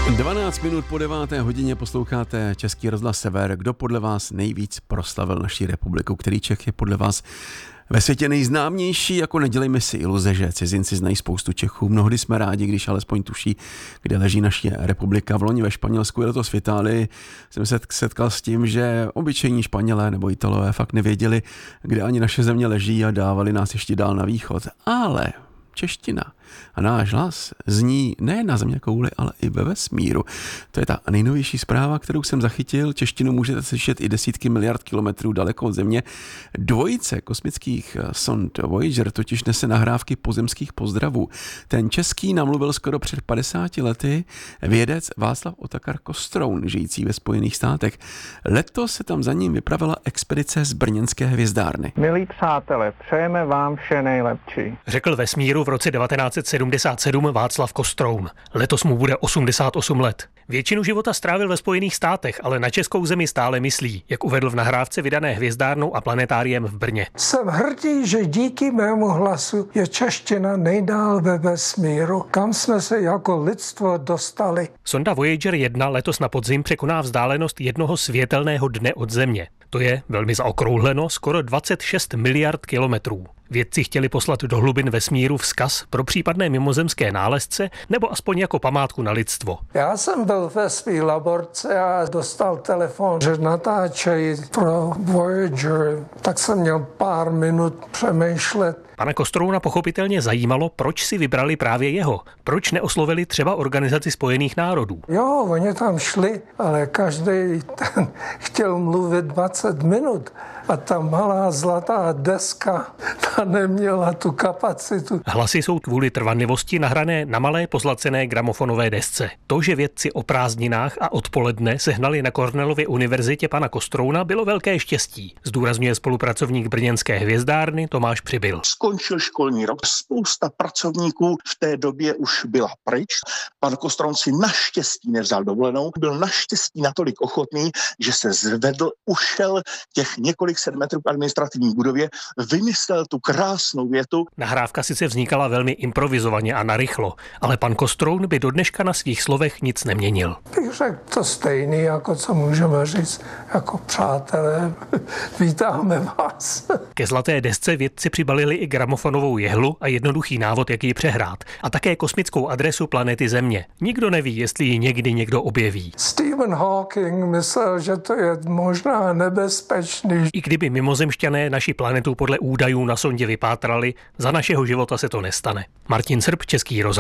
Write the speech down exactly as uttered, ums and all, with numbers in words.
dvanáct minut po deváté hodině posloucháte Český rozhlas Sever. Kdo podle vás nejvíc proslavil naší republiku? Který Čech je podle vás ve světě nejznámější? Jako nedělejme si iluze, že cizinci znají spoustu Čechů. Mnohdy jsme rádi, když alespoň tuší, kde leží naše republika. V loni ve Španělsku, letos v Itálii jsem se setkal s tím, že obyčejní Španělé nebo Italové fakt nevěděli, kde ani naše země leží a dávali nás ještě dál na východ. Ale čeština a náš hlas zní nejen na země kouli, ale i ve vesmíru. To je ta nejnovější zpráva, kterou jsem zachytil. Češtinu můžete slyšet i desítky miliard kilometrů daleko od země. Dvojice kosmických sond Voyager totiž nese nahrávky pozemských pozdravů. Ten český namluvil skoro před padesáti lety vědec Václav Otakar Kostroun, žijící ve Spojených státech. Letos se tam za ním vypravila expedice z brněnské hvězdárny. Milí přátelé, přejeme vám vše nejlepší. Řekl vesmíru v roce devatenáct set sedmdesát sedm Václav Kostroun. Letos mu bude osmdesát osm let. Většinu života strávil ve Spojených státech, ale na českou zemi stále myslí, jak uvedl v nahrávce vydané hvězdárnou a planetáriem v Brně. Jsem hrdý, že díky mému hlasu je čeština nejdál ve vesmíru, kam jsme se jako lidstvo dostali. Sonda Voyager jedna letos na podzim překoná vzdálenost jednoho světelného dne od Země. To je, velmi zaokrouhleno, skoro dvacet šest miliard kilometrů. Vědci chtěli poslat do hlubin vesmíru vzkaz pro případné mimozemské nálezce nebo aspoň jako památku na lidstvo. Já jsem byl ve své laborce a dostal telefon, že natáčejí pro Voyager, tak jsem měl pár minut přemýšlet. Pana Kostrouna pochopitelně zajímalo, proč si vybrali právě jeho. Proč neoslovili třeba Organizaci spojených národů? Jo, oni tam šli, ale každý ten chtěl mluvit dvacet minut. A ta malá zlatá deska, ta neměla tu kapacitu. Hlasy jsou kvůli trvanlivosti nahrané na malé pozlacené gramofonové desce. To, že vědci o prázdninách a odpoledne sehnali na Cornellově univerzitě pana Kostrouna, bylo velké štěstí, zdůrazňuje spolupracovník brněnské hvězdárny Tomáš Přibyl. Skončil školní rok, spousta pracovníků v té době už byla pryč. Pan Kostroun si naštěstí nevzal dovolenou, byl naštěstí natolik ochotný, že se zvedl, ušel těch několik set metrů k administrativní budově, vymyslel tu krásnou větu. Nahrávka sice vznikala velmi improvizovaně a narychlo, ale pan Kostroun by do dneška na svých slovech nic neměnil. Bych řekl to stejný, jako co můžeme říct, jako přátelé, vítáme vás. Ke zlaté desce vědci přibalili i gramofonovou jehlu a jednoduchý návod, jak ji přehrát. A také kosmickou adresu planety Země. Nikdo neví, jestli ji někdy někdo objeví. Stephen Hawking myslel, že to je možná nebezpečný. I kdyby mimozemšťané naši planetu podle údajů na sondě vypátrali, za našeho života se to nestane. Martin Srb, Český rozhlas.